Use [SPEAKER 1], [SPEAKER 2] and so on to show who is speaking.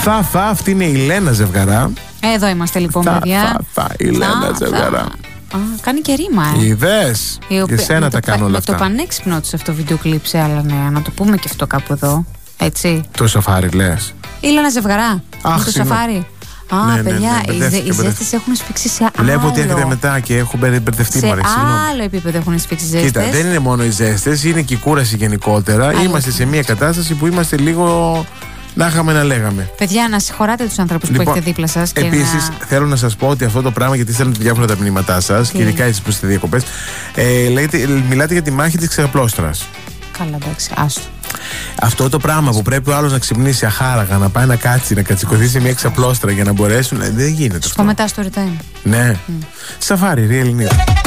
[SPEAKER 1] Αυτή είναι η Λένα Ζευγαρά.
[SPEAKER 2] Εδώ είμαστε λοιπόν, παιδιά.
[SPEAKER 1] Η Λένα Ζευγαρά.
[SPEAKER 2] Κάνει και ρήμα,
[SPEAKER 1] Είδες. Για σένα τα κάνω όλα αυτά.
[SPEAKER 2] Το πανέξυπνο της αυτό το βίντεο κλιπ σε άλλα νέα. Να το πούμε και αυτό κάπου εδώ. Έτσι.
[SPEAKER 1] Το σαφάρι λες.
[SPEAKER 2] Η Λένα Ζευγαρά. Το σαφάρι.
[SPEAKER 1] Ναι,
[SPEAKER 2] παιδιά, οι ζέστες έχουν σφίξει σε άλλο.
[SPEAKER 1] Βλέπω ότι έρχεται μετά και έχω μπερδευτεί.
[SPEAKER 2] Σε άλλο επίπεδο έχουν σφίξει ζέστες.
[SPEAKER 1] Κοίτα, δεν είναι μόνο οι ζέστες, είναι και η κούραση γενικότερα. Είμαστε σε μια κατάσταση που είμαστε λίγο. Να είχαμε να λέγαμε.
[SPEAKER 2] Παιδιά, να συγχωράτε τους ανθρώπους που έχετε δίπλα σας.
[SPEAKER 1] Επίσης, θέλω να σας πω ότι αυτό το πράγμα, γιατί στέλνετε διάφορα τα μηνύματά σας, και ειδικά εσείς που είστε διακοπές, μιλάτε για τη μάχη της ξαπλώστρας.
[SPEAKER 2] Καλά, εντάξει, άστο.
[SPEAKER 1] Αυτό το πράγμα που πρέπει ο άλλος να ξυπνήσει αχάραγα, να πάει να κάτσει, να κατσικωθεί σε μια ξαπλώστρα για να μπορέσουν. Δεν γίνεται.
[SPEAKER 2] Σου πω μετά στο return.
[SPEAKER 1] Ναι. Σαφάρι, Real News.